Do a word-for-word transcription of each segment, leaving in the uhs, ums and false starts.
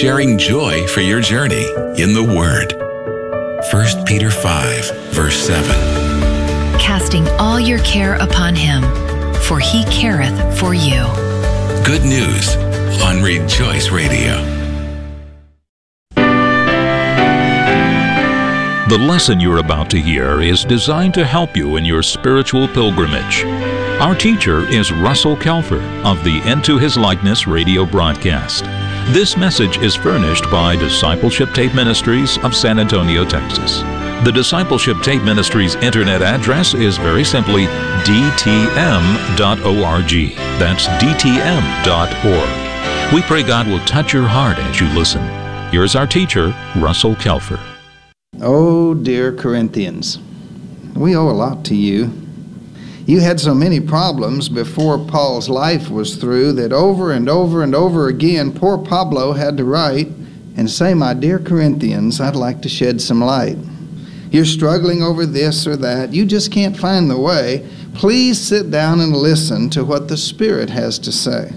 sharing joy for your journey in the Word. First Peter five, verse seven. Casting all your care upon him, for he careth for you. Good news on Rejoice Radio. The lesson you're about to hear is designed to help you in your spiritual pilgrimage. Our teacher is Russell Kelfer of the Into His Likeness radio broadcast. This message is furnished by Discipleship Tape Ministries of San Antonio, Texas. The Discipleship Tape Ministries internet address is very simply d t m dot org. That's d t m dot org. We pray God will touch your heart as you listen. Here's our teacher, Russell Kelfer. Oh, dear Corinthians, we owe a lot to you. You had so many problems before Paul's life was through that over and over and over again, poor Pablo had to write and say, my dear Corinthians, I'd like to shed some light. You're struggling over this or that. You just can't find the way. Please sit down and listen to what the Spirit has to say.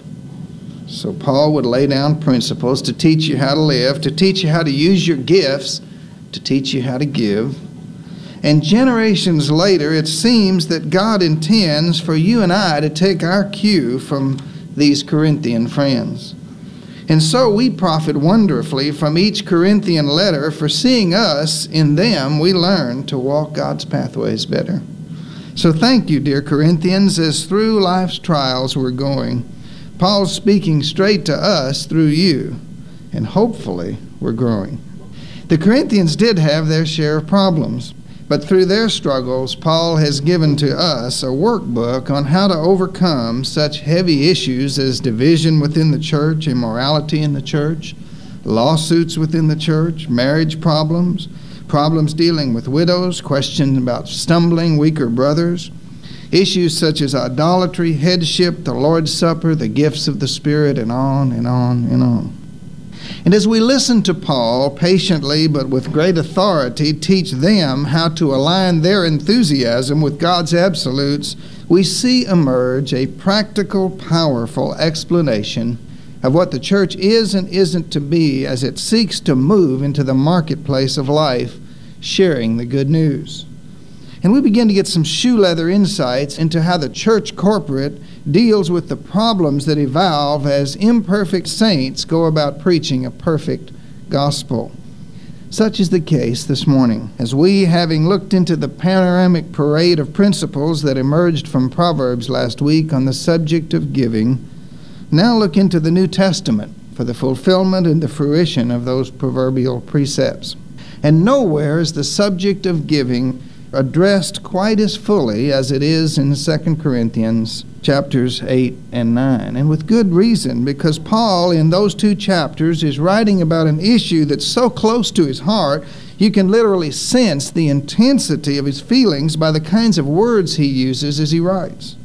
So Paul would lay down principles to teach you how to live, to teach you how to use your gifts, to teach you how to give. And generations later, it seems that God intends for you and I to take our cue from these Corinthian friends. And so we profit wonderfully from each Corinthian letter, for seeing us in them, we learn to walk God's pathways better. So thank you, dear Corinthians, as through life's trials we're going, Paul's speaking straight to us through you, and hopefully we're growing. The Corinthians did have their share of problems, but through their struggles, Paul has given to us a workbook on how to overcome such heavy issues as division within the church, immorality in the church, lawsuits within the church, marriage problems, problems dealing with widows, questions about stumbling weaker brothers, issues such as idolatry, headship, the Lord's Supper, the gifts of the Spirit, and on and on and on. And as we listen to Paul patiently but with great authority teach them how to align their enthusiasm with God's absolutes, we see emerge a practical, powerful explanation of what the church is and isn't to be as it seeks to move into the marketplace of life, sharing the good news. And we begin to get some shoe leather insights into how the church corporate deals with the problems that evolve as imperfect saints go about preaching a perfect gospel. Such is the case this morning, as we, having looked into the panoramic parade of principles that emerged from Proverbs last week on the subject of giving, now look into the New Testament for the fulfillment and the fruition of those proverbial precepts. And nowhere is the subject of giving addressed quite as fully as it is in Second Corinthians chapters eight and nine. And with good reason, because Paul in those two chapters is writing about an issue that's so close to his heart, you can literally sense the intensity of his feelings by the kinds of words he uses as he writes.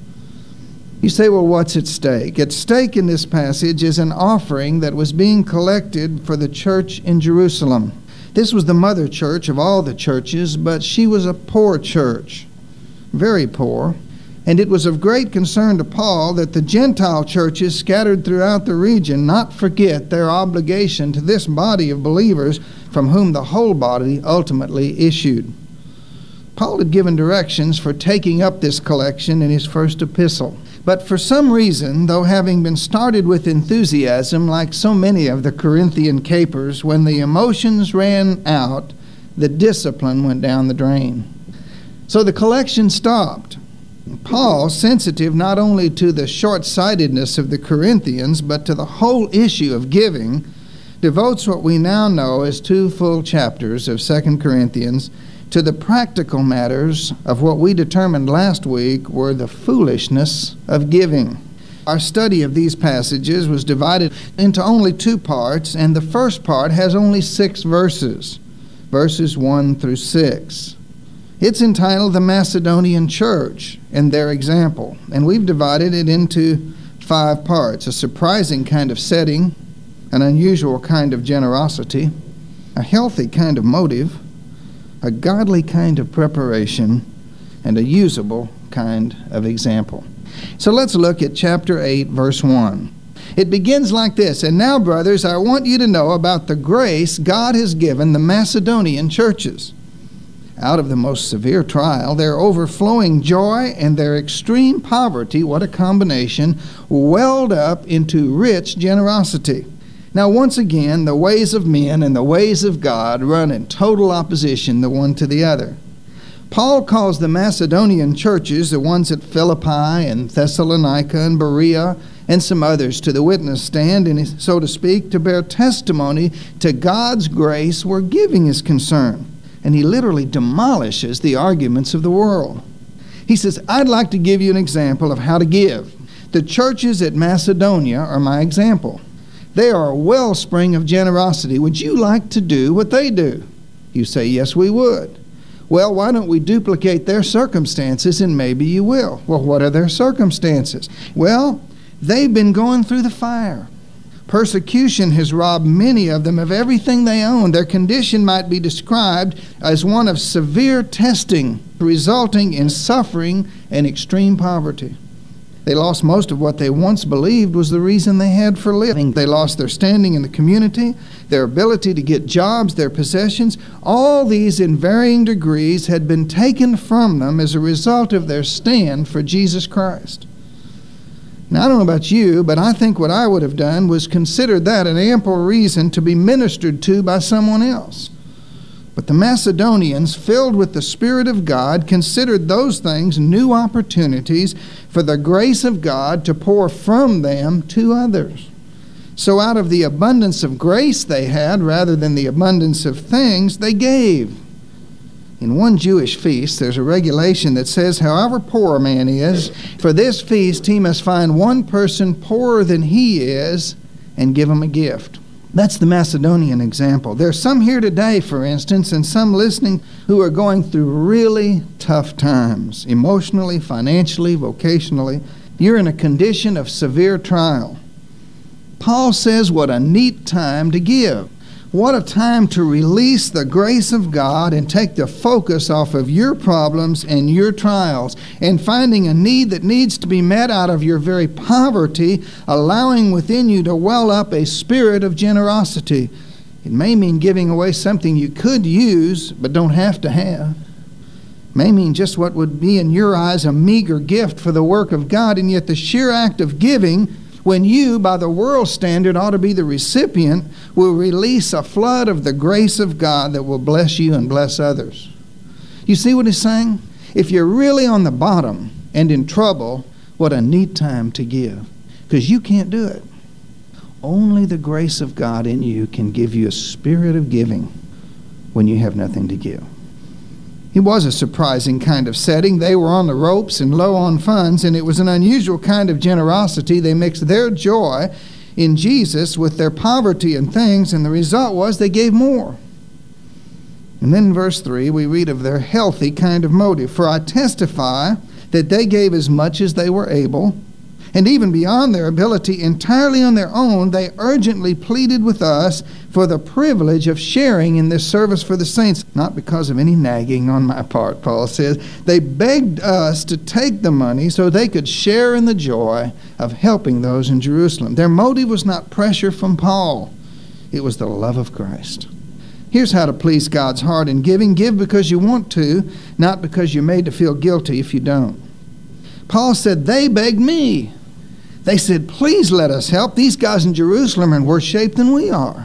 You say, well, what's at stake? At stake in this passage is an offering that was being collected for the church in Jerusalem. This was the mother church of all the churches, but she was a poor church, very poor. And it was of great concern to Paul that the Gentile churches scattered throughout the region not forget their obligation to this body of believers from whom the whole body ultimately issued. Paul had given directions for taking up this collection in his first epistle. But for some reason, though having been started with enthusiasm, like so many of the Corinthian capers, when the emotions ran out, the discipline went down the drain. So the collection stopped. Paul, sensitive not only to the short-sightedness of the Corinthians, but to the whole issue of giving, devotes what we now know as two full chapters of Second Corinthians to the practical matters of what we determined last week were the foolishness of giving. Our study of these passages was divided into only two parts, and the first part has only six verses, verses one through six. It's entitled The Macedonian Church and Their Example, and we've divided it into five parts: a surprising kind of setting, an unusual kind of generosity, a healthy kind of motive, a godly kind of preparation, and a usable kind of example. So let's look at chapter eight, verse one. It begins like this: "And now, brothers, I want you to know about the grace God has given the Macedonian churches. Out of the most severe trial, their overflowing joy and their extreme poverty," what a combination, "welled up into rich generosity." Now, once again, the ways of men and the ways of God run in total opposition the one to the other. Paul calls the Macedonian churches, the ones at Philippi and Thessalonica and Berea and some others, to the witness stand, and so to speak, to bear testimony to God's grace where giving is concerned. And he literally demolishes the arguments of the world. He says, "I'd like to give you an example of how to give. The churches at Macedonia are my example. They are a wellspring of generosity. Would you like to do what they do?" You say, "Yes, we would." "Well, why don't we duplicate their circumstances and maybe you will?" Well, what are their circumstances? Well, they've been going through the fire. Persecution has robbed many of them of everything they own. Their condition might be described as one of severe testing, resulting in suffering and extreme poverty. They lost most of what they once believed was the reason they had for living. They lost their standing in the community, their ability to get jobs, their possessions. All these in varying degrees had been taken from them as a result of their stand for Jesus Christ. Now, I don't know about you, but I think what I would have done was consider that an ample reason to be ministered to by someone else. But the Macedonians, filled with the Spirit of God, considered those things new opportunities for the grace of God to pour from them to others. So out of the abundance of grace they had, rather than the abundance of things, they gave. In one Jewish feast, there's a regulation that says, however poor a man is, for this feast he must find one person poorer than he is and give him a gift. That's the Macedonian example. There's some here today, for instance, and some listening who are going through really tough times, emotionally, financially, vocationally. You're in a condition of severe trial. Paul says, what a neat time to give. What a time to release the grace of God and take the focus off of your problems and your trials and finding a need that needs to be met out of your very poverty, allowing within you to well up a spirit of generosity. It may mean giving away something you could use but don't have to have. It may mean just what would be in your eyes a meager gift for the work of God, and yet the sheer act of giving, when you, by the world's standard, ought to be the recipient, will release a flood of the grace of God that will bless you and bless others. You see what he's saying? If you're really on the bottom and in trouble, what a neat time to give. Because you can't do it. Only the grace of God in you can give you a spirit of giving when you have nothing to give. It was a surprising kind of setting. They were on the ropes and low on funds, and it was an unusual kind of generosity. They mixed their joy in Jesus with their poverty and things, and the result was they gave more. And then in verse three, we read of their healthy kind of motive. For I testify that they gave as much as they were able, and even beyond their ability, entirely on their own, they urgently pleaded with us for the privilege of sharing in this service for the saints. Not because of any nagging on my part, Paul says. They begged us to take the money so they could share in the joy of helping those in Jerusalem. Their motive was not pressure from Paul. It was the love of Christ. Here's how to please God's heart in giving. Give because you want to, not because you're made to feel guilty if you don't. Paul said, they begged me. They said, please let us help. These guys in Jerusalem are in worse shape than we are.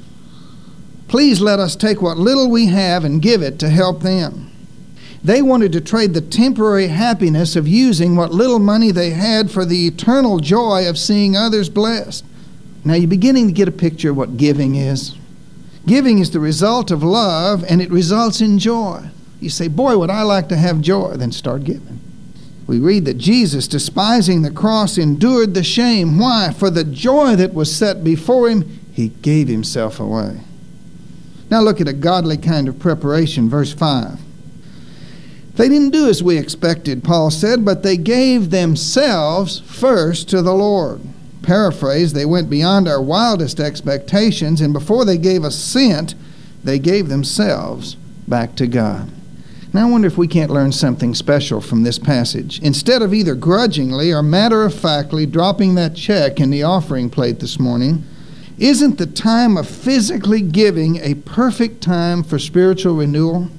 Please let us take what little we have and give it to help them. They wanted to trade the temporary happiness of using what little money they had for the eternal joy of seeing others blessed. Now you're beginning to get a picture of what giving is. Giving is the result of love, and it results in joy. You say, boy, would I like to have joy. Then start giving. We read that Jesus, despising the cross, endured the shame. Why? For the joy that was set before him, he gave himself away. Now look at a godly kind of preparation, verse five. They didn't do as we expected, Paul said, but they gave themselves first to the Lord. Paraphrase, they went beyond our wildest expectations, and before they gave a cent, they gave themselves back to God. Now I wonder if we can't learn something special from this passage. Instead of either grudgingly or matter-of-factly dropping that check in the offering plate this morning, isn't the time of physically giving a perfect time for spiritual renewal?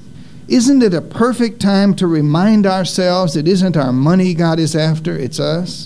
Isn't it a perfect time to remind ourselves it isn't our money God is after, it's us?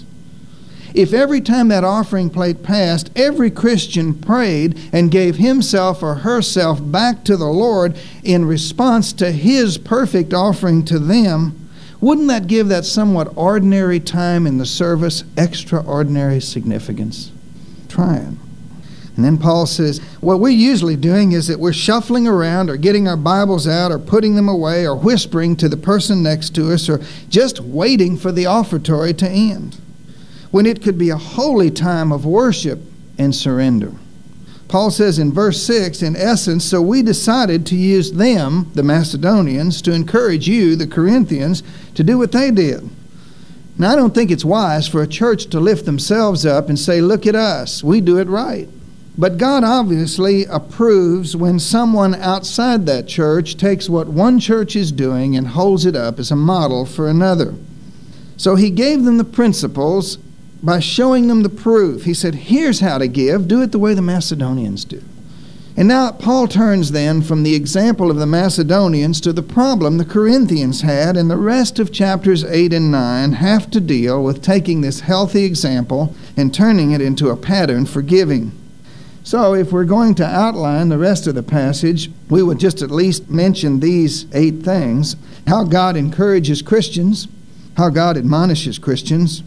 If every time that offering plate passed, every Christian prayed and gave himself or herself back to the Lord in response to His perfect offering to them, wouldn't that give that somewhat ordinary time in the service extraordinary significance? Try it. And then Paul says, what we're usually doing is that we're shuffling around or getting our Bibles out or putting them away or whispering to the person next to us or just waiting for the offertory to end, when it could be a holy time of worship and surrender. Paul says in verse six, in essence, so we decided to use them, the Macedonians, to encourage you, the Corinthians, to do what they did. Now, I don't think it's wise for a church to lift themselves up and say, look at us, we do it right. But God obviously approves when someone outside that church takes what one church is doing and holds it up as a model for another. So He gave them the principles by showing them the proof. He said, here's how to give. Do it the way the Macedonians do. And now Paul turns then from the example of the Macedonians to the problem the Corinthians had, and the rest of chapters eight and nine have to deal with taking this healthy example and turning it into a pattern for giving. So if we're going to outline the rest of the passage, we would just at least mention these eight things: how God encourages Christians, how God admonishes Christians,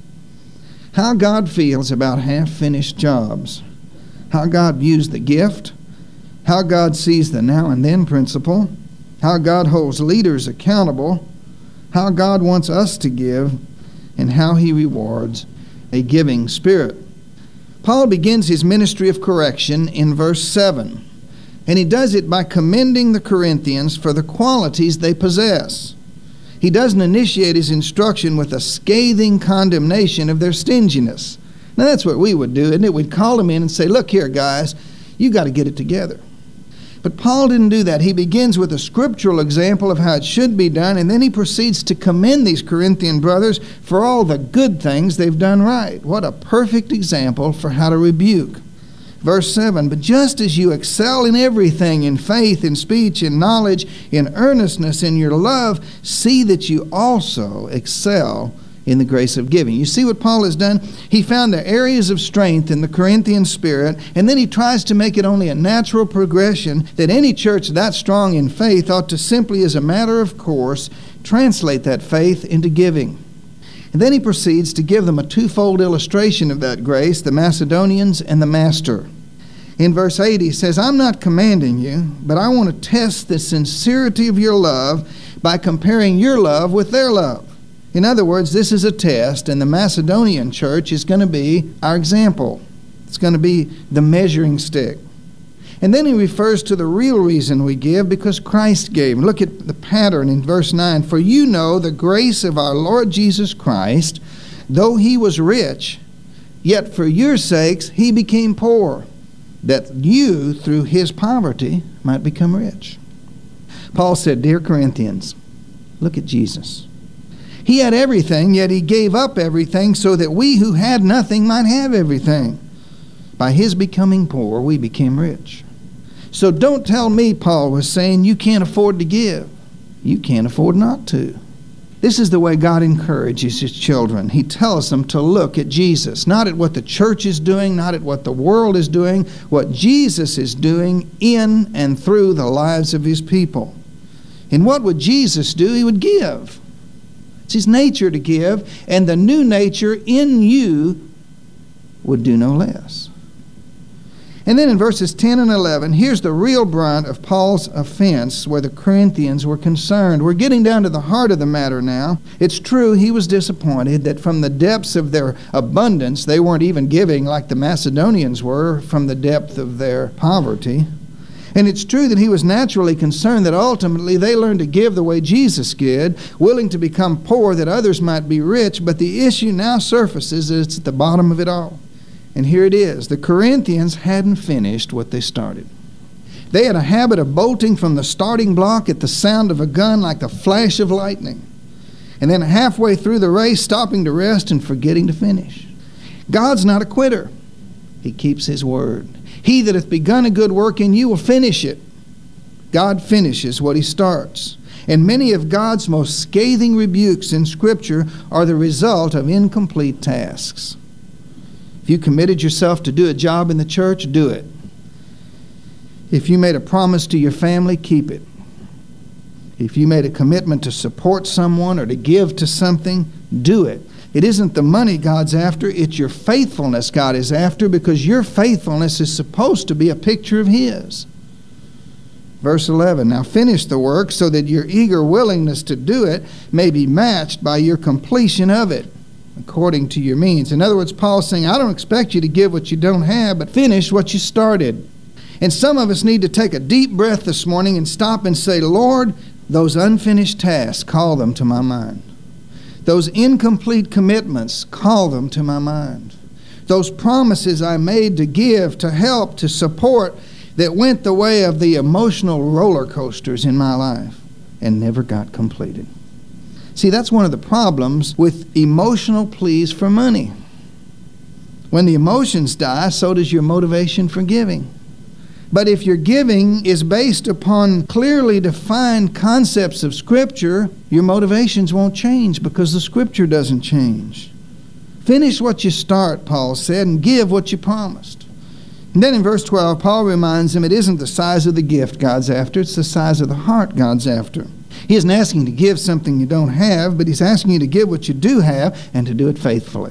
how God feels about half-finished jobs, how God views the gift, how God sees the now and then principle, how God holds leaders accountable, how God wants us to give, and how He rewards a giving spirit. Paul begins his ministry of correction in verse seven, and he does it by commending the Corinthians for the qualities they possess. He doesn't initiate his instruction with a scathing condemnation of their stinginess. Now that's what we would do, isn't it? We'd call them in and say, look here, guys, you got to get it together. But Paul didn't do that. He begins with a scriptural example of how it should be done, and then he proceeds to commend these Corinthian brothers for all the good things they've done right. What a perfect example for how to rebuke. Verse seven, but just as you excel in everything, in faith, in speech, in knowledge, in earnestness, in your love, see that you also excel in the grace of giving. You see what Paul has done? He found the areas of strength in the Corinthian spirit, and then he tries to make it only a natural progression that any church that strong in faith ought to simply, as a matter of course, translate that faith into giving. And then he proceeds to give them a twofold illustration of that grace, the Macedonians and the Master. In verse eight he says, I'm not commanding you, but I want to test the sincerity of your love by comparing your love with their love. In other words, this is a test, and the Macedonian church is going to be our example. It's going to be the measuring stick. And then he refers to the real reason we give, because Christ gave. Look at the pattern in verse nine. For you know the grace of our Lord Jesus Christ, though He was rich, yet for your sakes He became poor, that you through His poverty might become rich. Paul said, dear Corinthians, look at Jesus. He had everything, yet He gave up everything so that we who had nothing might have everything. By His becoming poor, we became rich. So don't tell me, Paul was saying, you can't afford to give. You can't afford not to. This is the way God encourages His children. He tells them to look at Jesus, not at what the church is doing, not at what the world is doing, what Jesus is doing in and through the lives of His people. And what would Jesus do? He would give. It's His nature to give, and the new nature in you would do no less. And then in verses ten and eleven, here's the real brunt of Paul's offense where the Corinthians were concerned. We're getting down to the heart of the matter now. It's true, he was disappointed that from the depths of their abundance, they weren't even giving like the Macedonians were from the depth of their poverty. And it's true that he was naturally concerned that ultimately they learned to give the way Jesus did, willing to become poor that others might be rich. But the issue now surfaces, it's at the bottom of it all. And here it is. The Corinthians hadn't finished what they started. They had a habit of bolting from the starting block at the sound of a gun like the flash of lightning, and then halfway through the race stopping to rest and forgetting to finish. God's not a quitter. He keeps His word. He that hath begun a good work in you will finish it. God finishes what He starts. And many of God's most scathing rebukes in Scripture are the result of incomplete tasks. If you committed yourself to do a job in the church, do it. If you made a promise to your family, keep it. If you made a commitment to support someone or to give to something, do it. It isn't the money God's after, it's your faithfulness God is after, because your faithfulness is supposed to be a picture of His. Verse eleven, now finish the work so that your eager willingness to do it may be matched by your completion of it, according to your means. In other words, Paul's saying, I don't expect you to give what you don't have, but finish what you started. And some of us need to take a deep breath this morning and stop and say, Lord, those unfinished tasks, call them to my mind. Those incomplete commitments, call them to my mind. Those promises I made to give, to help, to support, that went the way of the emotional roller coasters in my life and never got completed. See, that's one of the problems with emotional pleas for money. When the emotions die, so does your motivation for giving. But if your giving is based upon clearly defined concepts of Scripture, your motivations won't change because the Scripture doesn't change. Finish what you start, Paul said, and give what you promised. And then in verse twelve, Paul reminds him it isn't the size of the gift God's after, it's the size of the heart God's after. He isn't asking you to give something you don't have, but He's asking you to give what you do have and to do it faithfully.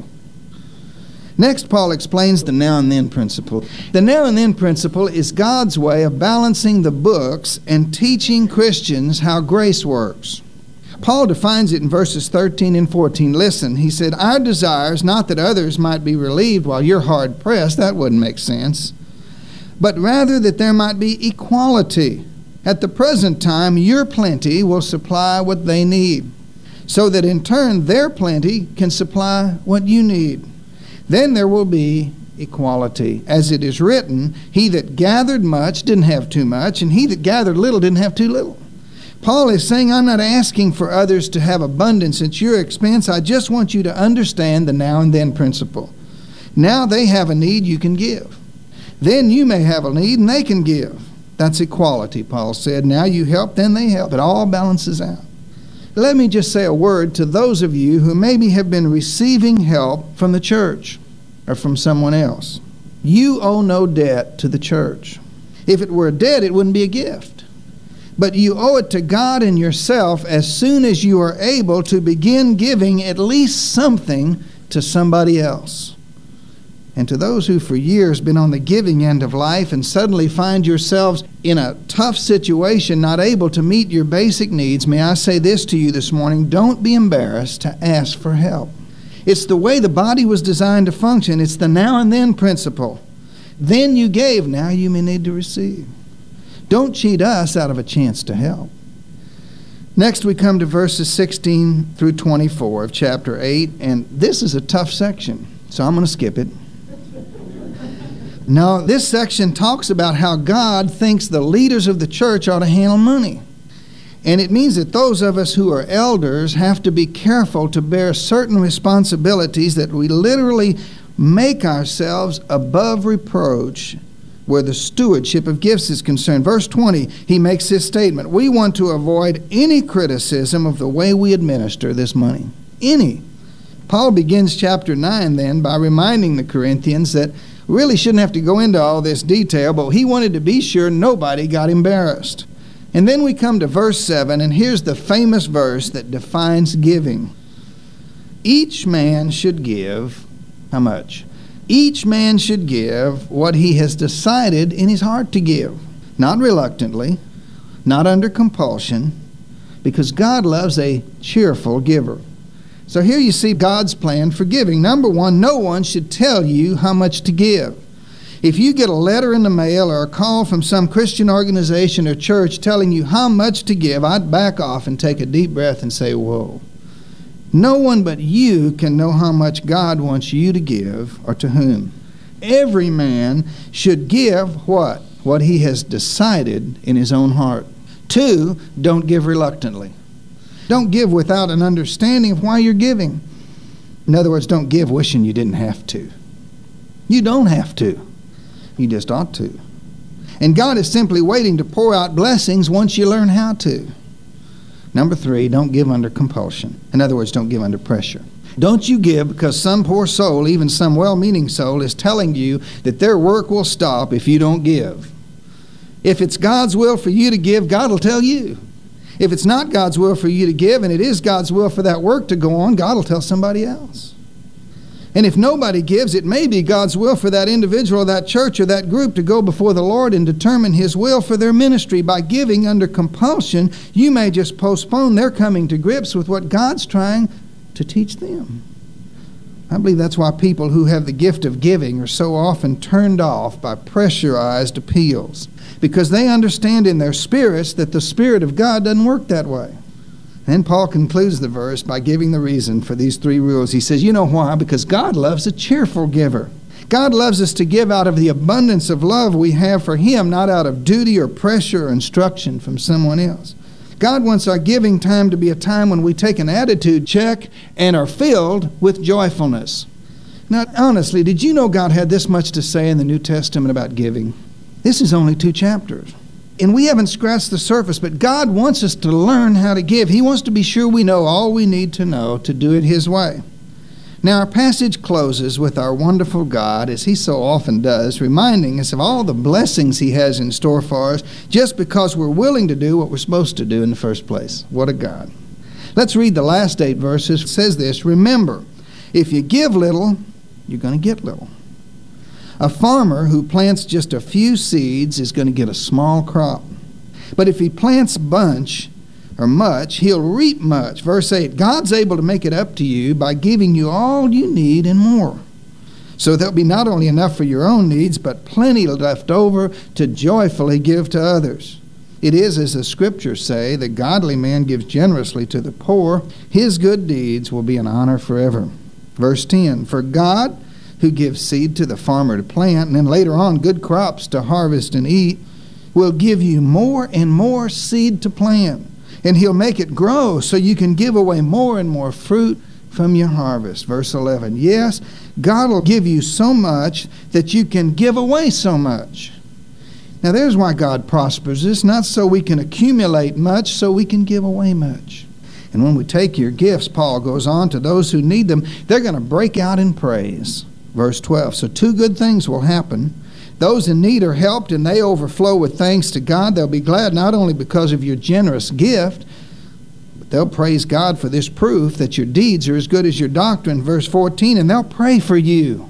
Next, Paul explains the now and then principle. The now and then principle is God's way of balancing the books and teaching Christians how grace works. Paul defines it in verses thirteen and fourteen. Listen, he said, our desire is not that others might be relieved while you're hard pressed. That wouldn't make sense. But rather that there might be equality. At the present time, your plenty will supply what they need, so that in turn their plenty can supply what you need. Then there will be equality. As it is written, he that gathered much didn't have too much, and he that gathered little didn't have too little. Paul is saying, I'm not asking for others to have abundance at your expense. I just want you to understand the now and then principle. Now they have a need, you can give. Then you may have a need and they can give. That's equality, Paul said. Now you help, then they help. It all balances out. Let me just say a word to those of you who maybe have been receiving help from the church or from someone else. You owe no debt to the church. If it were a debt, it wouldn't be a gift. But you owe it to God and yourself as soon as you are able to begin giving at least something to somebody else. And to those who for years been on the giving end of life and suddenly find yourselves in a tough situation, not able to meet your basic needs, may I say this to you this morning, don't be embarrassed to ask for help. It's the way the body was designed to function. It's the now and then principle. Then you gave, now you may need to receive. Don't cheat us out of a chance to help. Next we come to verses sixteen through twenty-four of chapter eight, and this is a tough section, so I'm going to skip it. Now, this section talks about how God thinks the leaders of the church ought to handle money. And it means that those of us who are elders have to be careful to bear certain responsibilities that we literally make ourselves above reproach where the stewardship of gifts is concerned. Verse twenty, he makes this statement, we want to avoid any criticism of the way we administer this money. Any. Paul begins chapter nine then by reminding the Corinthians that really shouldn't have to go into all this detail, but he wanted to be sure nobody got embarrassed. And then we come to verse seven, and here's the famous verse that defines giving. Each man should give, how much? Each man should give what he has decided in his heart to give, not reluctantly, not under compulsion, because God loves a cheerful giver. So here you see God's plan for giving. Number one, no one should tell you how much to give. If you get a letter in the mail or a call from some Christian organization or church telling you how much to give, I'd back off and take a deep breath and say, whoa. No one but you can know how much God wants you to give or to whom. Every man should give what? what he has decided in his own heart. Two, don't give reluctantly. Don't give without an understanding of why you're giving. In other words, don't give wishing you didn't have to. You don't have to. You just ought to. And God is simply waiting to pour out blessings once you learn how to. Number three, don't give under compulsion. In other words, don't give under pressure. Don't you give because some poor soul, even some well-meaning soul, is telling you that their work will stop if you don't give. If it's God's will for you to give, God will tell you. If it's not God's will for you to give, and it is God's will for that work to go on, God will tell somebody else. And if nobody gives, it may be God's will for that individual or that church or that group to go before the Lord and determine His will for their ministry. By giving under compulsion, you may just postpone their coming to grips with what God's trying to teach them. I believe that's why people who have the gift of giving are so often turned off by pressurized appeals, because they understand in their spirits that the Spirit of God doesn't work that way. Then Paul concludes the verse by giving the reason for these three rules. He says, you know why? Because God loves a cheerful giver. God loves us to give out of the abundance of love we have for Him, not out of duty or pressure or instruction from someone else. God wants our giving time to be a time when we take an attitude check and are filled with joyfulness. Now, honestly, did you know God had this much to say in the New Testament about giving? This is only two chapters. And we haven't scratched the surface, but God wants us to learn how to give. He wants to be sure we know all we need to know to do it His way. Now, our passage closes with our wonderful God, as He so often does, reminding us of all the blessings He has in store for us just because we're willing to do what we're supposed to do in the first place. What a God. Let's read the last eight verses. It says this, remember, if you give little, you're going to get little. A farmer who plants just a few seeds is going to get a small crop. But if he plants a bunch or much, he'll reap much. Verse eight, God's able to make it up to you by giving you all you need and more. So there'll be not only enough for your own needs, but plenty left over to joyfully give to others. It is, as the Scriptures say, the godly man gives generously to the poor. His good deeds will be an honor forever. Verse ten, for God, who gives seed to the farmer to plant, and then later on good crops to harvest and eat, will give you more and more seed to plant. And He'll make it grow so you can give away more and more fruit from your harvest. Verse eleven, yes, God will give you so much that you can give away so much. Now there's why God prospers us, not so we can accumulate much, so we can give away much. And when we take your gifts, Paul goes on, to those who need them, they're going to break out in praise. Verse twelve, so two good things will happen. Those in need are helped, and they overflow with thanks to God. They'll be glad not only because of your generous gift, but they'll praise God for this proof that your deeds are as good as your doctrine. Verse fourteen, and they'll pray for you.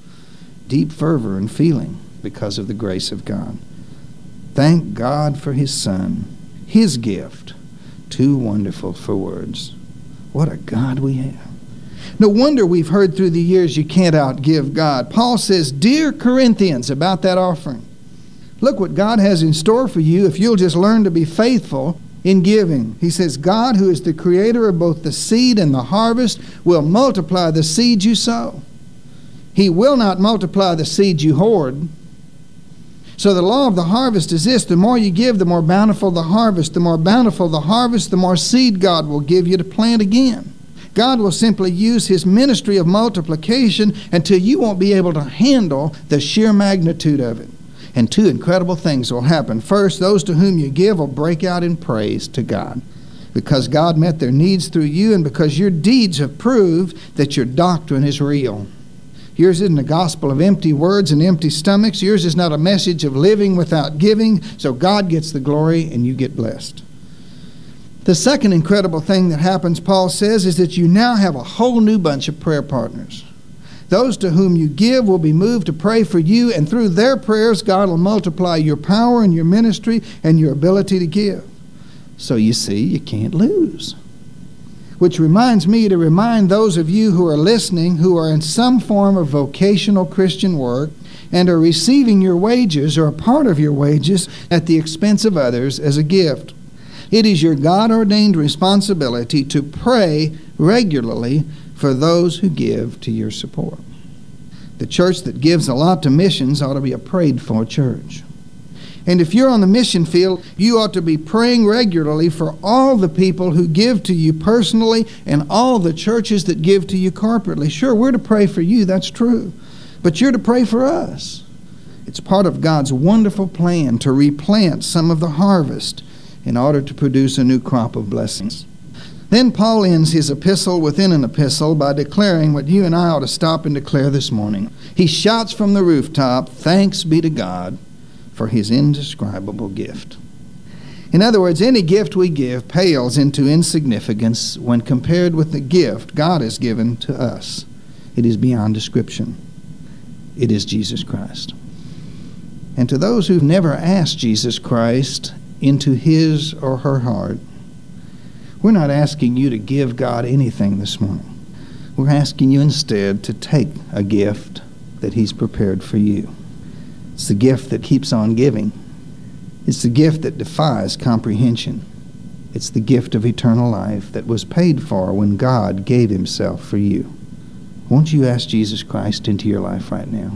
Deep fervor and feeling because of the grace of God. Thank God for His Son, His gift. Too wonderful for words. What a God we have. No wonder we've heard through the years you can't outgive God. Paul says, dear Corinthians, about that offering. Look what God has in store for you if you'll just learn to be faithful in giving. He says, God, who is the creator of both the seed and the harvest, will multiply the seed you sow. He will not multiply the seed you hoard. So the law of the harvest is this: the more you give, the more bountiful the harvest. The more bountiful the harvest, the more seed God will give you to plant again. God will simply use His ministry of multiplication until you won't be able to handle the sheer magnitude of it. And two incredible things will happen. First, those to whom you give will break out in praise to God, because God met their needs through you and because your deeds have proved that your doctrine is real. Yours isn't a gospel of empty words and empty stomachs. Yours is not a message of living without giving. So God gets the glory and you get blessed. The second incredible thing that happens, Paul says, is that you now have a whole new bunch of prayer partners. Those to whom you give will be moved to pray for you, and through their prayers, God will multiply your power and your ministry and your ability to give. So you see, you can't lose. Which reminds me to remind those of you who are listening, who are in some form of vocational Christian work and are receiving your wages or a part of your wages at the expense of others as a gift. It is your God-ordained responsibility to pray regularly for those who give to your support. The church that gives a lot to missions ought to be a prayed-for church. And if you're on the mission field, you ought to be praying regularly for all the people who give to you personally and all the churches that give to you corporately. Sure, we're to pray for you, that's true. But you're to pray for us. It's part of God's wonderful plan to replant some of the harvest in order to produce a new crop of blessings. Then Paul ends his epistle within an epistle by declaring what you and I ought to stop and declare this morning. He shouts from the rooftop, "Thanks be to God for his indescribable gift." In other words, any gift we give pales into insignificance when compared with the gift God has given to us. It is beyond description. It is Jesus Christ. And to those who've never asked Jesus Christ into his or her heart, we're not asking you to give God anything this morning. We're asking you instead to take a gift that he's prepared for you. It's the gift that keeps on giving. It's the gift that defies comprehension. It's the gift of eternal life that was paid for when God gave himself for you. Won't you ask Jesus Christ into your life right now?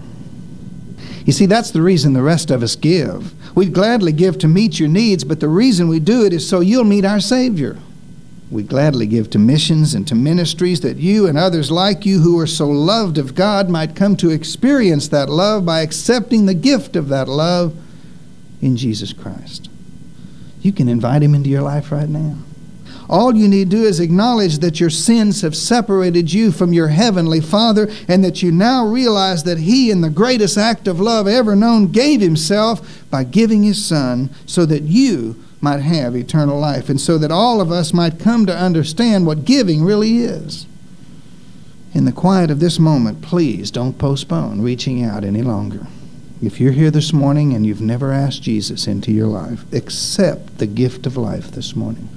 You see, that's the reason the rest of us give. We'd gladly give to meet your needs, but the reason we do it is so you'll meet our Savior. We gladly give to missions and to ministries that you and others like you who are so loved of God might come to experience that love by accepting the gift of that love in Jesus Christ. You can invite him into your life right now. All you need to do is acknowledge that your sins have separated you from your heavenly Father and that you now realize that he, in the greatest act of love ever known, gave himself by giving his Son so that you might have eternal life and so that all of us might come to understand what giving really is. In the quiet of this moment, please don't postpone reaching out any longer. If you're here this morning and you've never asked Jesus into your life, accept the gift of life this morning,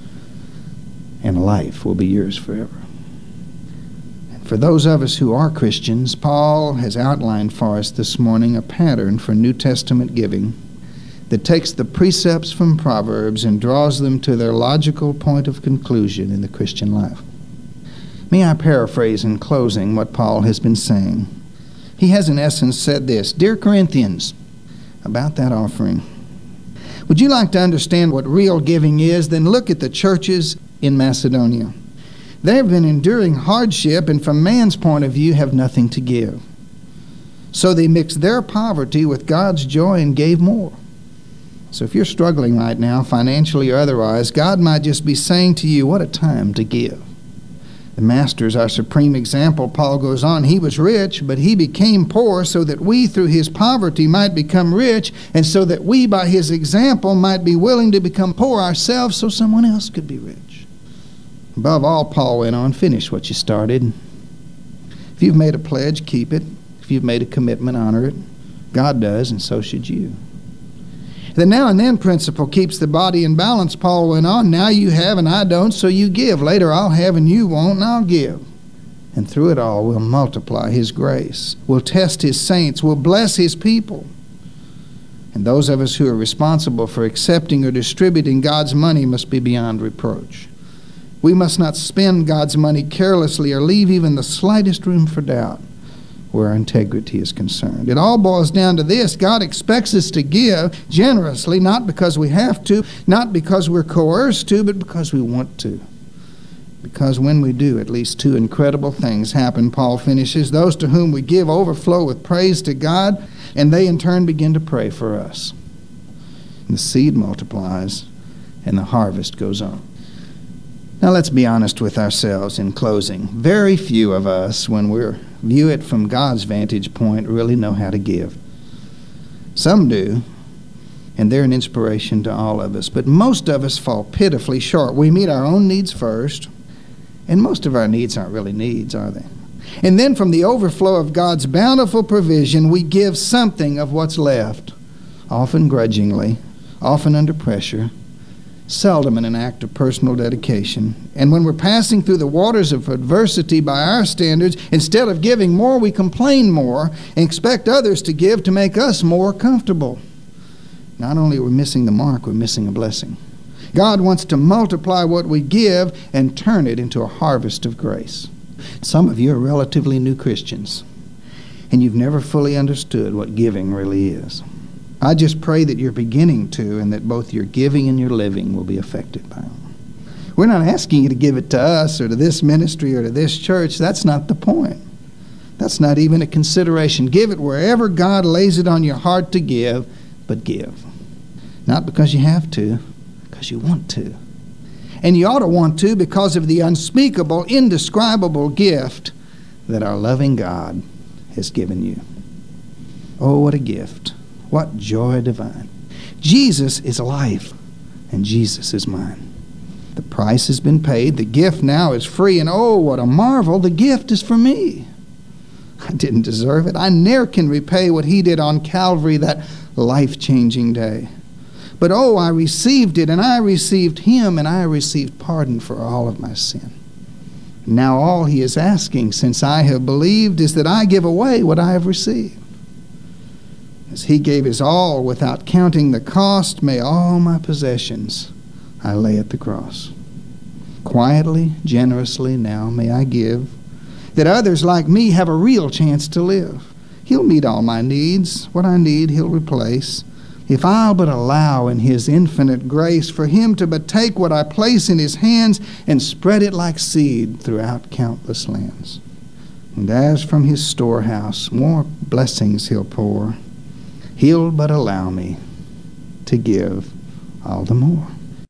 and life will be yours forever. And for those of us who are Christians, Paul has outlined for us this morning a pattern for New Testament giving that takes the precepts from Proverbs and draws them to their logical point of conclusion in the Christian life. May I paraphrase in closing what Paul has been saying? He has in essence said this: Dear Corinthians, about that offering, would you like to understand what real giving is? Then look at the churches in Macedonia. They have been enduring hardship and from man's point of view have nothing to give. So they mixed their poverty with God's joy and gave more. So if you're struggling right now, financially or otherwise, God might just be saying to you, what a time to give. The Master is our supreme example. Paul goes on, he was rich, but he became poor so that we through his poverty might become rich, and so that we by his example might be willing to become poor ourselves so someone else could be rich. Above all, Paul went on, finish what you started. If you've made a pledge, keep it. If you've made a commitment, honor it. God does, and so should you. The now and then principle keeps the body in balance, Paul went on. Now you have and I don't, so you give. Later I'll have and you won't, and I'll give. And through it all, we'll multiply his grace. We'll test his saints. We'll bless his people. And those of us who are responsible for accepting or distributing God's money must be beyond reproach. We must not spend God's money carelessly or leave even the slightest room for doubt where our integrity is concerned. It all boils down to this: God expects us to give generously, not because we have to, not because we're coerced to, but because we want to. Because when we do, at least two incredible things happen, Paul finishes. Those to whom we give overflow with praise to God, and they in turn begin to pray for us. And the seed multiplies, and the harvest goes on. Now let's be honest with ourselves in closing. Very few of us, when we view it from God's vantage point, really know how to give. Some do, and they're an inspiration to all of us. But most of us fall pitifully short. We meet our own needs first, and most of our needs aren't really needs, are they? And then from the overflow of God's bountiful provision, we give something of what's left, often grudgingly, often under pressure, seldom in an act of personal dedication. And when we're passing through the waters of adversity by our standards, instead of giving more, we complain more and expect others to give to make us more comfortable. Not only are we missing the mark, we're missing a blessing. God wants to multiply what we give and turn it into a harvest of grace. Some of you are relatively new Christians, and you've never fully understood what giving really is. I just pray that you're beginning to, and that both your giving and your living will be affected by it. We're not asking you to give it to us or to this ministry or to this church. That's not the point. That's not even a consideration. Give it wherever God lays it on your heart to give, but give. Not because you have to, because you want to. And you ought to want to because of the unspeakable, indescribable gift that our loving God has given you. Oh, what a gift. What joy divine. Jesus is life, and Jesus is mine. The price has been paid. The gift now is free, and oh, what a marvel. The gift is for me. I didn't deserve it. I ne'er can repay what he did on Calvary that life-changing day. But oh, I received it, and I received him, and I received pardon for all of my sin. Now all he is asking, since I have believed, is that I give away what I have received. As he gave his all without counting the cost, may all my possessions I lay at the cross. Quietly, generously now may I give, that others like me have a real chance to live. He'll meet all my needs. What I need, he'll replace. If I'll but allow in his infinite grace for him to but take what I place in his hands and spread it like seed throughout countless lands. And as from his storehouse more blessings he'll pour, he'll but allow me to give all the more.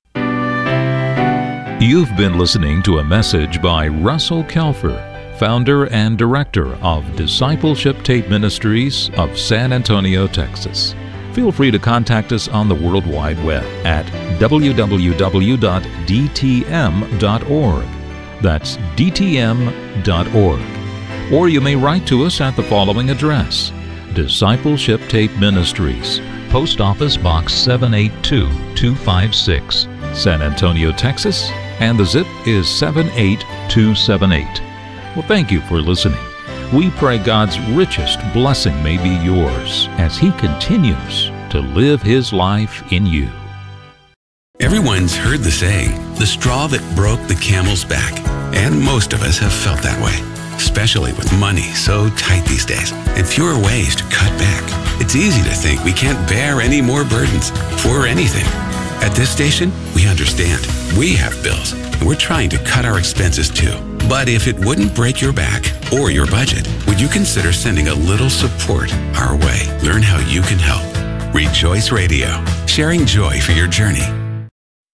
You've been listening to a message by Russell Kelfer, founder and director of Discipleship Tape Ministries of San Antonio, Texas. Feel free to contact us on the World Wide Web at w w w dot d t m dot org. That's d t m dot org. Or you may write to us at the following address: Discipleship Tape Ministries, Post Office Box seven eight two two five six, San Antonio, Texas, and the zip is seven eight two seven eight. Well, thank you for listening. We pray God's richest blessing may be yours as he continues to live his life in you. Everyone's heard the saying, the straw that broke the camel's back. And most of us have felt that way, especially with money so tight these days and fewer ways to cut back. It's easy to think we can't bear any more burdens for anything. At this station, we understand. We have bills, and we're trying to cut our expenses too. But if it wouldn't break your back or your budget, would you consider sending a little support our way? Learn how you can help. Rejoice Radio, sharing joy for your journey.